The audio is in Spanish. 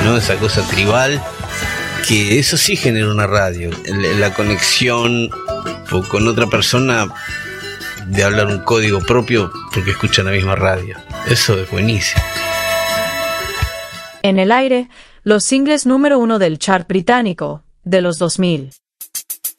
¿no? Esa cosa tribal, que eso sí genera una radio, la conexión con otra persona, de hablar un código propio porque escuchan la misma radio. Eso es buenísimo. En el aire, los singles número 1 del chart británico de los 2000.